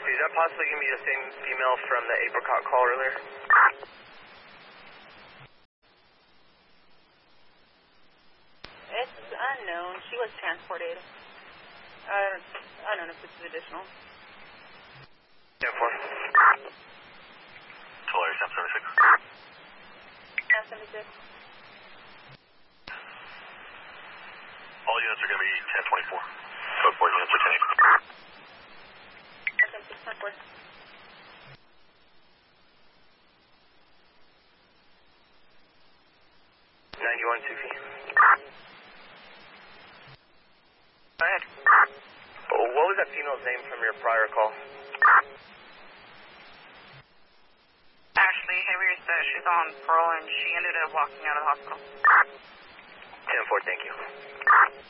Is that possibly going to be the same female from the apricot call earlier? It's unknown. She was transported. I don't know if this is additional. 10-4. Tulare, 76. 76. All units are going to be 1024. Code 4 units are 10-8. 76, 10-4. 91 Sufi. Go ahead. What was that female's name from your prior call? Ashley Hayes says she's on parole and she ended up walking out of the hospital. 10-4, thank you.